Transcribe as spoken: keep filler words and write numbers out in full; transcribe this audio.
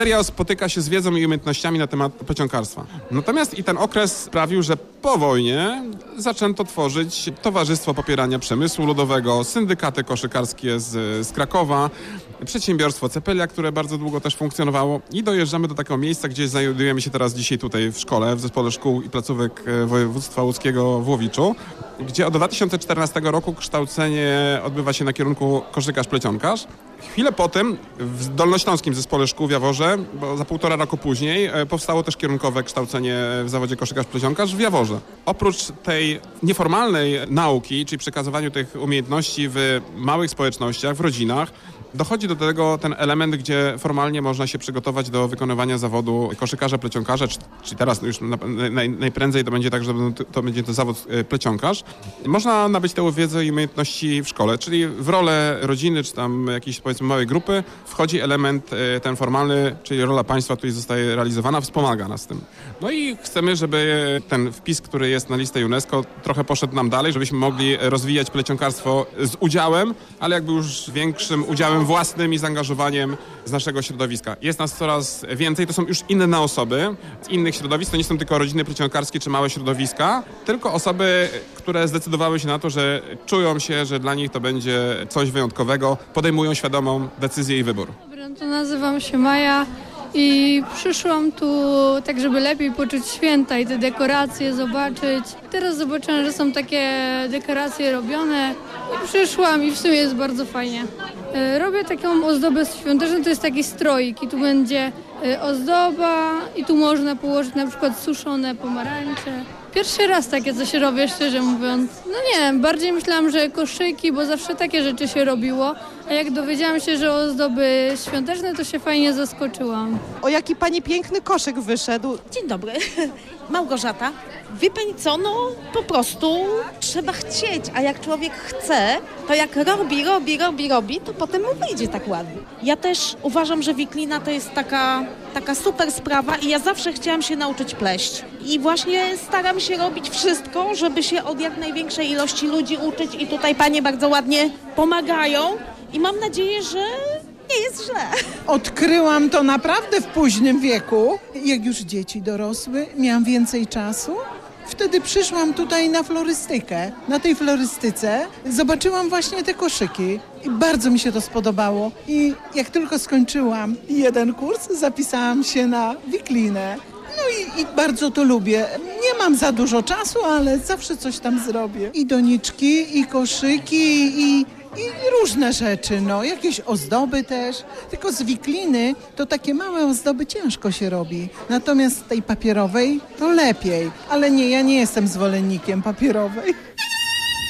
Materiał spotyka się z wiedzą i umiejętnościami na temat plecionkarstwa. Natomiast i ten okres sprawił, że po wojnie zaczęto tworzyć Towarzystwo Popierania Przemysłu Ludowego, syndykaty koszykarskie z, z Krakowa, przedsiębiorstwo Cepelia, które bardzo długo też funkcjonowało i dojeżdżamy do takiego miejsca, gdzie znajdujemy się teraz dzisiaj tutaj w szkole, w Zespole Szkół i Placówek Województwa Łódzkiego w Łowiczu, gdzie od dwa tysiące czternastego roku kształcenie odbywa się na kierunku koszykarz-plecionkarz. Chwilę potem w Dolnośląskim Zespole Szkół w Jaworze, bo za półtora roku później, powstało też kierunkowe kształcenie w zawodzie koszykarz-plecionkarz w Jaworze. Oprócz tej nieformalnej nauki, czyli przekazywaniu tych umiejętności w małych społecznościach, w rodzinach, dochodzi do tego ten element, gdzie formalnie można się przygotować do wykonywania zawodu koszykarza-plecionkarza, czyli teraz już naj, najprędzej to będzie tak, że to będzie to zawód plecionkarz. Można nabyć tę wiedzę i umiejętności w szkole, czyli w rolę rodziny, czy tam jakiejś powiedzmy małej grupy wchodzi element ten formalny, czyli rola państwa tutaj zostaje realizowana, wspomaga nas w tym. No i chcemy, żeby ten wpis, który jest na listę UNESCO, trochę poszedł nam dalej, żebyśmy mogli rozwijać plecionkarstwo z udziałem, ale jakby już większym udziałem własnym i zaangażowaniem z naszego środowiska. Jest nas coraz więcej, to są już inne osoby z innych środowisk, to nie są tylko rodziny plecionkarskie czy małe środowiska, tylko osoby, które zdecydowały się na to, że czują się, że dla nich to będzie coś wyjątkowego, podejmują świadomą decyzję i wybór. Dobra, to nazywam się Maja i przyszłam tu tak, żeby lepiej poczuć święta i te dekoracje zobaczyć. Teraz zobaczyłam, że są takie dekoracje robione i przyszłam i w sumie jest bardzo fajnie. Robię taką ozdobę świąteczną, to jest taki stroik i tu będzie ozdoba i tu można położyć na przykład suszone pomarańcze. Pierwszy raz takie coś robię, szczerze mówiąc. No nie wiem, bardziej myślałam, że koszyki, bo zawsze takie rzeczy się robiło. A jak dowiedziałam się, że ozdoby świąteczne, to się fajnie zaskoczyłam. O, jaki pani piękny koszyk wyszedł. Dzień dobry, Małgorzata. Wie pani co, no po prostu trzeba chcieć, a jak człowiek chce, to jak robi, robi, robi, robi, to potem mu wyjdzie tak ładnie. Ja też uważam, że wiklina to jest taka, taka super sprawa i ja zawsze chciałam się nauczyć pleść. I właśnie staram się robić wszystko, żeby się od jak największej ilości ludzi uczyć i tutaj panie bardzo ładnie pomagają i mam nadzieję, że nie jest źle. Odkryłam to naprawdę w późnym wieku. Jak już dzieci dorosły, miałam więcej czasu. Wtedy przyszłam tutaj na florystykę. Na tej florystyce zobaczyłam właśnie te koszyki i bardzo mi się to spodobało. I jak tylko skończyłam jeden kurs, zapisałam się na wiklinę. No i, i bardzo to lubię. Nie mam za dużo czasu, ale zawsze coś tam zrobię. I doniczki, i koszyki, i... I różne rzeczy, no, jakieś ozdoby też, tylko z wikliny to takie małe ozdoby ciężko się robi, natomiast tej papierowej to lepiej, ale nie, ja nie jestem zwolennikiem papierowej.